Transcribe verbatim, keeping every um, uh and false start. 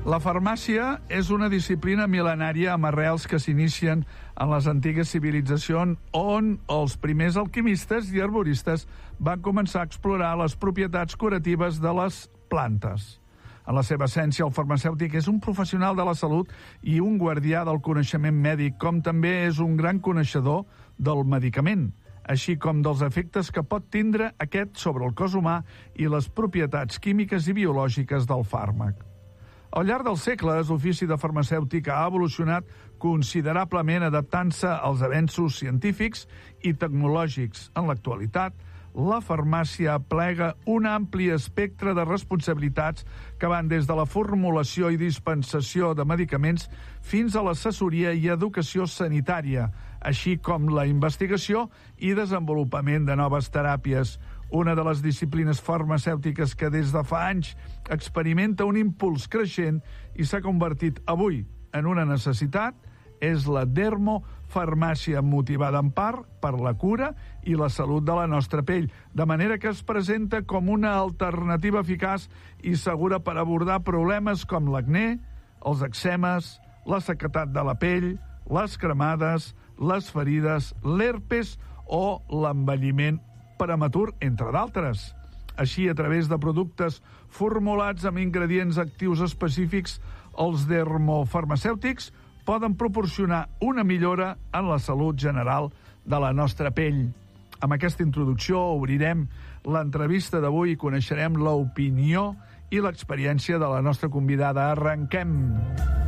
La farmàcia és una disciplina mil·lenària amb arrels que s'inicien en les antigues civilitzacions on els primers alquimistes i arboristes van començar a explorar les propietats curatives de les plantes. En la seva essència, el farmacèutic és un professional de la salut i un guardià del coneixement mèdic, com també és un gran coneixedor del medicament, així com dels efectes que pot tindre aquest sobre el cos humà i les propietats químiques i biològiques del fàrmac. Al llarg dels segles, l'ofici de farmacèutic ha evolucionat considerablement adaptant-se als avenços científics i tecnològics. En l'actualitat, la farmàcia aplega un ampli espectre de responsabilitats que van des de la formulació i dispensació de medicaments fins a l'assessoria i educació sanitària, així com la investigació i desenvolupament de noves teràpies. Una de les disciplines farmacèutiques que des de fa anys experimenta un impuls creixent i s'ha convertit avui en una necessitat és la dermofarmàcia, motivada en part per la cura i la salut de la nostra pell, de manera que es presenta com una alternativa eficaç i segura per abordar problemes com l'acné, els eczemes, la sequedat de la pell, les cremades, les ferides, l'herpes o l'envelliment prematur, entre d'altres. Així, a través de productes formulats amb ingredients actius específics, els dermofarmacèutics poden proporcionar una millora en la salut general de la nostra pell. Amb aquesta introducció obrirem l'entrevista d'avui i coneixerem l'opinió i l'experiència de la nostra convidada. Arrenquem!